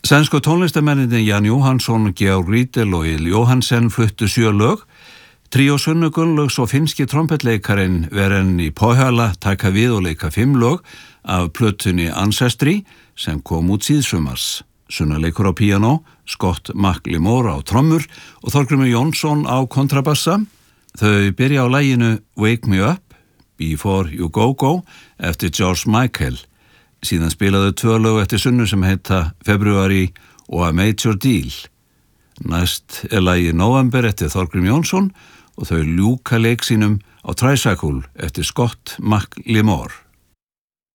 Sænsku tónlistarmennirnir Jan Johansson, Georg Riedel og Egill Johansen fluttu 7 lög. Tríó Sunnu Gunnlaugs og finnski trompetleikarin Vereni Pohjola taka við og leika 5 lög af plötunni Ancestry sem kom út síðsumars. Sunna leikur á píanó, Scott McLemore á trommur og Þorgrímur Jónsson á kontrabassa. Þau byrja á laginu Wake Me Up, Before You Go Go eftir George Michael. Síðan spilaðu 2 lög eftir Sunnu sem heita February og A Major Deal. Næst lagið November eftir Þorgrím Jónsson og þau ljúka leik sínum á Tricycle eftir Scott McLemore.